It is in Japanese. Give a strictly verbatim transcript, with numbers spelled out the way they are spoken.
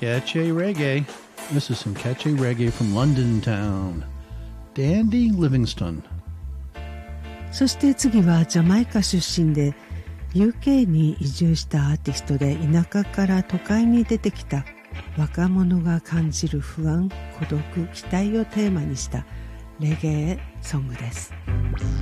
Catchy Reggae. This is some catchy reggae from London town. Dandy Livingstone. そして次はジャマイカ出身で ユーケー に移住したアーティストで田舎から都会に出てきた若者が感じる不安、孤独、期待をテーマにしたレゲエソングです。